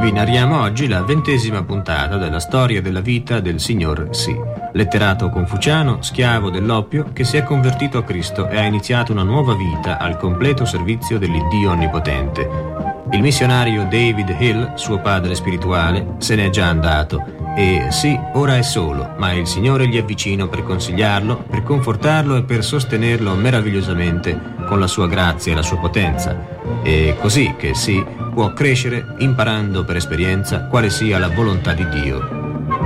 Vi narriamo oggi la 20ª puntata della storia della vita del signor Si, letterato confuciano, schiavo dell'oppio, che si è convertito a Cristo e ha iniziato una nuova vita al completo servizio dell'Iddio Onnipotente. Il missionario David Hill, suo padre spirituale, se n'è già andato e Si ora è solo, ma il Signore gli è vicino per consigliarlo, per confortarlo e per sostenerlo meravigliosamente con la sua grazia e la sua potenza. È così che Si può crescere imparando per esperienza quale sia la volontà di Dio.